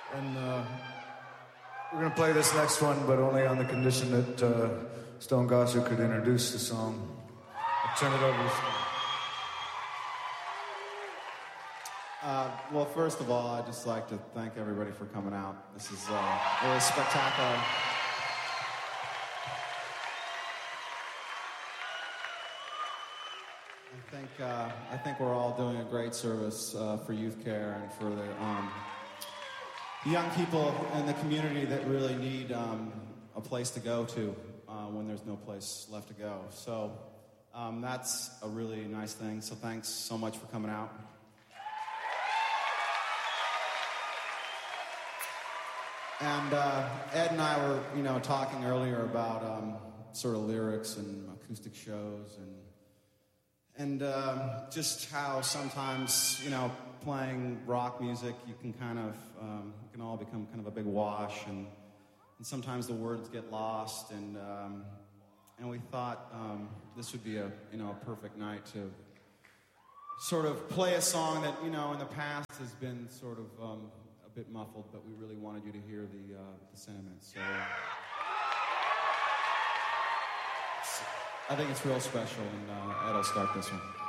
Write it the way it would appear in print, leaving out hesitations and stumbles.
And we're going to play this next one, but only on the condition that Stone Gossard could introduce the song. I'll turn it over to Stone. Well, first of all, I'd just like to thank everybody for coming out. This is really spectacular. I think we're all doing a great service for youth care and for the young people in the community that really need a place to go to when there's no place left to go. So that's a really nice thing. So thanks so much for coming out. And Ed and I were, talking earlier about sort of lyrics and acoustic shows and just how sometimes, playing rock music, you can kind of, it can all become kind of a big wash, and sometimes the words get lost, and we thought this would be a perfect night to sort of play a song that, in the past has been sort of a bit muffled, but we really wanted you to hear the sentiments. So I think it's real special, and Ed'll start this one.